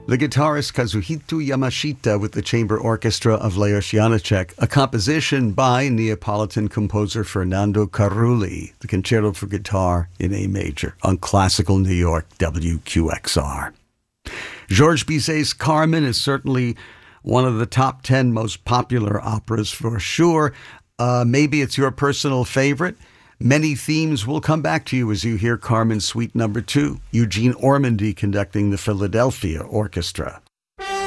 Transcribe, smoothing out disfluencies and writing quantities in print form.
The guitarist Kazuhito Yamashita with the Chamber Orchestra of Lajos Janáček, a composition by Neapolitan composer Fernando Carulli, the Concerto for Guitar in A Major on Classical New York WQXR. Georges Bizet's Carmen is certainly one of the top 10 most popular operas for sure. Maybe it's your personal favorite. Many themes will come back to you as you hear Carmen Suite No. 2, Eugene Ormandy conducting the Philadelphia Orchestra.